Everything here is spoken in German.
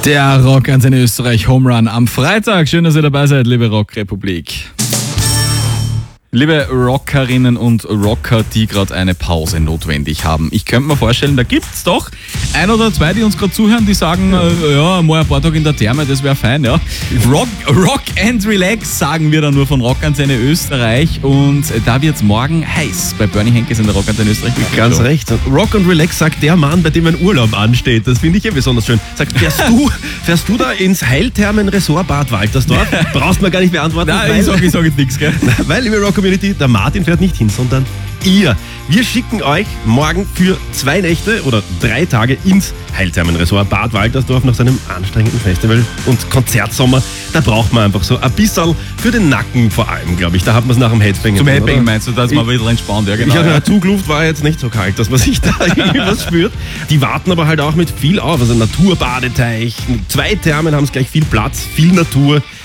Der Rockantenne Österreich Home Run am Freitag. Schön, dass ihr dabei seid, liebe Rockrepublik. Liebe Rockerinnen und Rocker, die gerade eine Pause notwendig haben. Ich könnte mir vorstellen, da gibt's doch ein oder zwei, die uns gerade zuhören, die sagen, ja, mal ein paar Tage in der Therme, das wäre fein, ja. Rock and Relax, sagen wir dann nur von Rockantenne Österreich. Und da wird's morgen heiß bei Bernie Henkes in der Rockantenne Österreich. Ganz recht. Rock and Relax sagt der Mann, bei dem ein Urlaub ansteht. Das finde ich ja besonders schön. Sagt, fährst du da ins Heilthermen-Resort Bad Waltersdorf? Brauchst du mir gar nicht beantworten. Nein, ich sag jetzt nichts, gell? Weil, liebe Rock-Community, der Martin fährt nicht hin, sondern ihr. Wir schicken euch morgen für 2 Nächte oder 3 Tage ins Heilthermen-Resort Bad Waltersdorf nach seinem anstrengenden Festival- und Konzertsommer. Da braucht man einfach so ein bisschen für den Nacken vor allem, glaube ich. Da hat man es nach dem Headbang. Zum Headbang meinst du, dass man wieder entspannt? Ja, genau. Ich habe Zugluft war jetzt nicht so kalt, dass man sich da irgendwas spürt. Die warten aber halt auch mit viel auf. Also Naturbadeteich, 2 Thermen haben es gleich viel Platz, viel Natur.